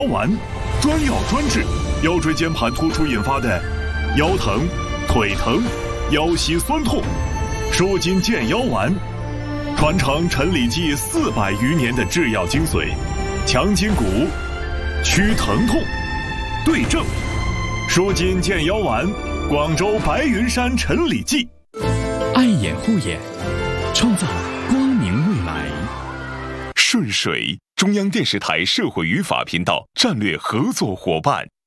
丸，专药专治腰椎间盘突出引发的腰疼、腿疼、腰膝酸痛。舒筋健腰丸，传承陈李济400余年的制药精髓，强筋骨，祛疼痛，对症。舒筋健腰丸，广州白云山陈李济。 爱眼护眼，创造光明未来。 顺水，中央电视台社会与法频道战略合作伙伴。